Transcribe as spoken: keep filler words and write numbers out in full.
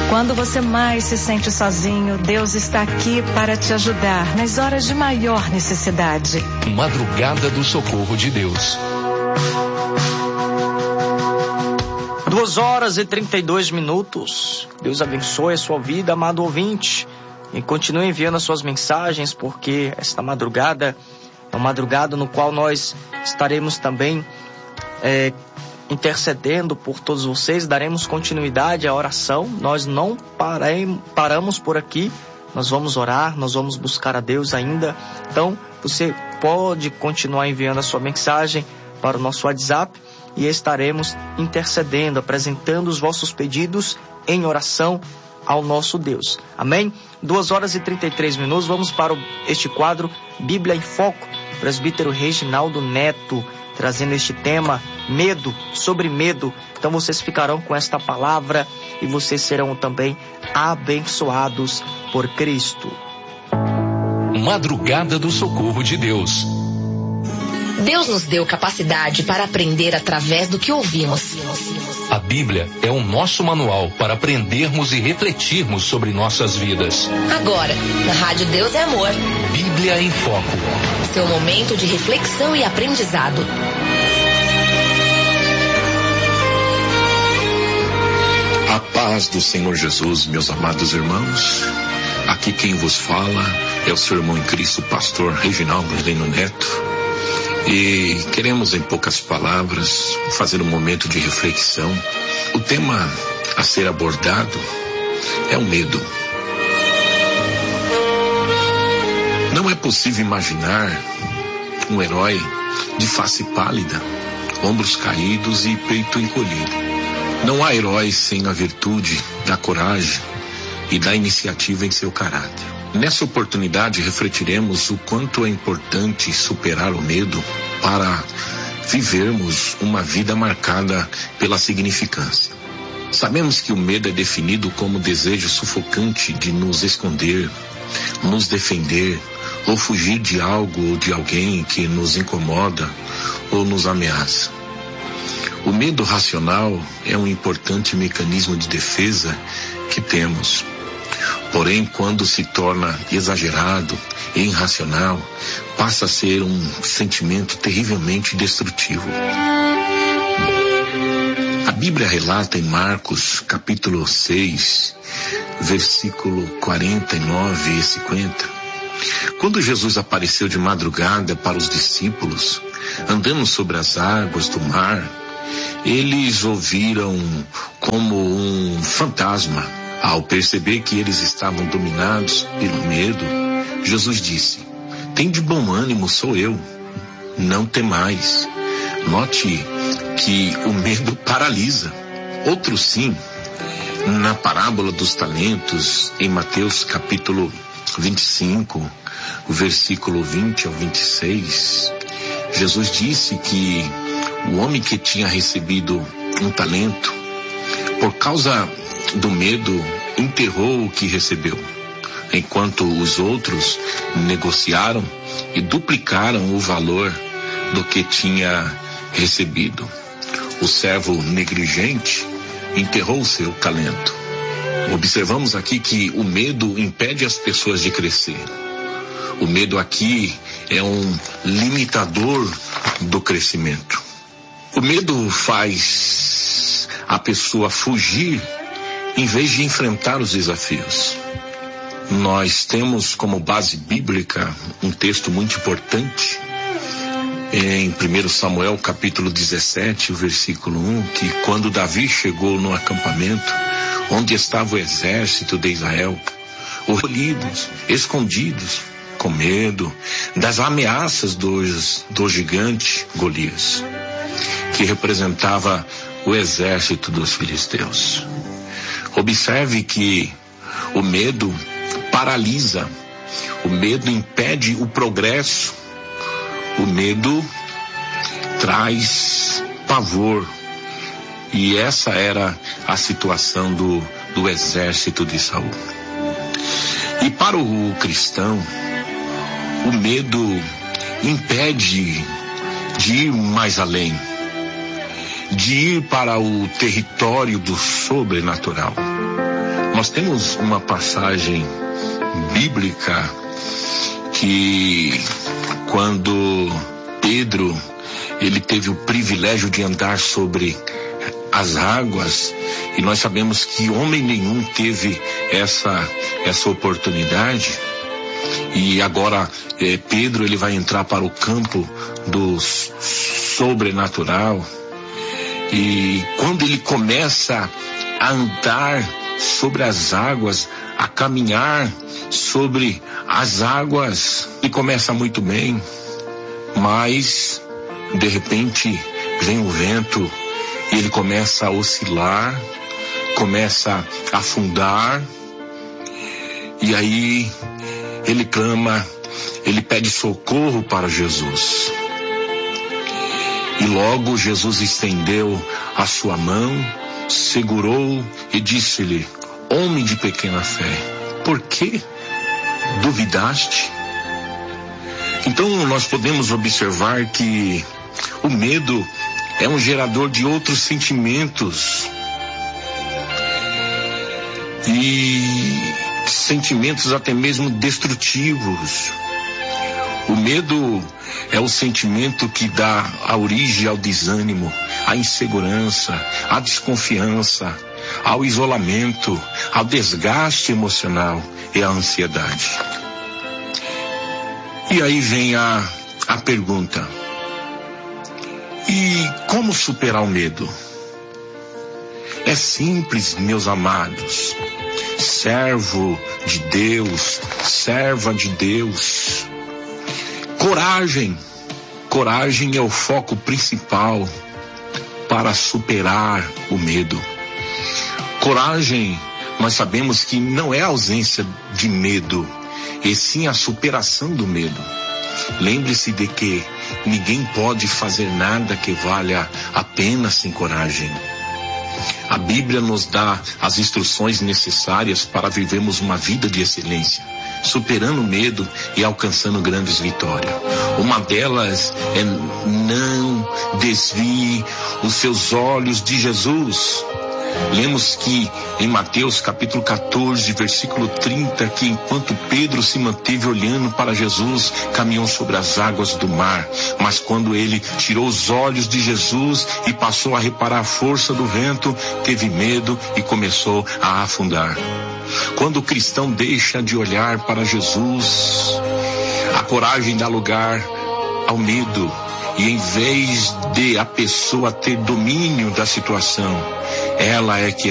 Quando você mais se sente sozinho, Deus está aqui para te ajudar nas horas de maior necessidade. Madrugada do Socorro de Deus. Duas horas e trinta e dois minutos. Deus abençoe a sua vida, amado ouvinte. E continue enviando as suas mensagens, porque esta madrugada é uma madrugada no qual nós estaremos também é, intercedendo por todos vocês. Daremos continuidade à oração. Nós não parem, paramos por aqui. Nós vamos orar, nós vamos buscar a Deus ainda. Então, você pode continuar enviando a sua mensagem para o nosso WhatsApp e estaremos intercedendo, apresentando os vossos pedidos em oração ao nosso Deus. Amém? Duas horas e trinta e três minutos. Vamos para o, este quadro Bíblia em Foco. Presbítero Reginaldo Neto trazendo este tema, medo, sobre medo. Então vocês ficarão com esta palavra e vocês serão também abençoados por Cristo. Madrugada do Socorro de Deus. Deus nos deu capacidade para aprender através do que ouvimos. A Bíblia é o nosso manual para aprendermos e refletirmos sobre nossas vidas. Agora, na Rádio Deus é Amor. Bíblia em Foco. Seu momento de reflexão e aprendizado. A paz do Senhor Jesus, meus amados irmãos. Aqui quem vos fala é o seu irmão em Cristo, pastor Reginaldo Neto. E queremos, em poucas palavras, fazer um momento de reflexão. O tema a ser abordado é o medo. Não é possível imaginar um herói de face pálida, ombros caídos e peito encolhido. Não há herói sem a virtude da coragem e da iniciativa em seu caráter. Nessa oportunidade refletiremos o quanto é importante superar o medo para vivermos uma vida marcada pela significância. Sabemos que o medo é definido como o desejo sufocante de nos esconder, nos defender ou fugir de algo ou de alguém que nos incomoda ou nos ameaça. O medo racional é um importante mecanismo de defesa que temos. Porém, quando se torna exagerado e irracional, passa a ser um sentimento terrivelmente destrutivo. A Bíblia relata em Marcos, capítulo seis, versículo quarenta e nove e cinquenta, quando Jesus apareceu de madrugada para os discípulos, andando sobre as águas do mar, eles ouviram como um fantasma. Ao perceber que eles estavam dominados pelo medo, Jesus disse: "Tende bom ânimo, sou eu, não temais." Note que o medo paralisa. Outro sim, na parábola dos talentos, em Mateus capítulo vinte e cinco, o versículo vinte ao vinte e seis, Jesus disse que o homem que tinha recebido um talento, por causa do medo, enterrou o que recebeu, enquanto os outros negociaram e duplicaram o valor do que tinha recebido. O servo negligente enterrou o seu talento. Observamos aqui que o medo impede as pessoas de crescer. O medo aqui é um limitador do crescimento. O medo faz a pessoa fugir em vez de enfrentar os desafios. Nós temos como base bíblica um texto muito importante em primeiro Samuel capítulo dezessete, o versículo um, que quando Davi chegou no acampamento onde estava o exército de Israel, recolhidos, escondidos, com medo das ameaças dos, do gigante Golias, que representava o exército dos filisteus. Observe que o medo paralisa, o medo impede o progresso, o medo traz pavor. E essa era a situação do, do exército de Saul. E para o cristão, o medo impede de ir mais além, de ir para o território do sobrenatural. Nós temos uma passagem bíblica que quando Pedro, ele teve o privilégio de andar sobre as águas, e nós sabemos que homem nenhum teve essa, essa oportunidade, e agora eh, Pedro ele vai entrar para o campo do sobrenatural, e quando ele começa a andar sobre as águas, a caminhar sobre as águas, e começa muito bem, mas de repente vem o vento e ele começa a oscilar, começa a afundar, e aí ele clama, ele pede socorro para Jesus. E logo Jesus estendeu a sua mão, segurou e disse-lhe: homem de pequena fé, por que duvidaste? Então nós podemos observar que o medo é um gerador de outros sentimentos, e sentimentos até mesmo destrutivos. O medo é o sentimento que dá a origem ao desânimo, à insegurança, à desconfiança, ao isolamento, ao desgaste emocional e à ansiedade. E aí vem a, a pergunta: e como superar o medo? É simples, meus amados. Servo de Deus, serva de Deus. Coragem. Coragem é o foco principal para superar o medo. Coragem, nós sabemos que não é a ausência de medo, e sim a superação do medo. Lembre-se de que ninguém pode fazer nada que valha a pena sem coragem. A Bíblia nos dá as instruções necessárias para vivermos uma vida de excelência, superando o medo e alcançando grandes vitórias. Uma delas é: não desvie os seus olhos de Jesus. Lemos que em Mateus capítulo quatorze, versículo trinta, que enquanto Pedro se manteve olhando para Jesus, caminhou sobre as águas do mar. Mas quando ele tirou os olhos de Jesus e passou a reparar a força do vento, teve medo e começou a afundar. Quando o cristão deixa de olhar para Jesus, a coragem dá lugar ao medo. E em vez de a pessoa ter domínio da situação, ela é que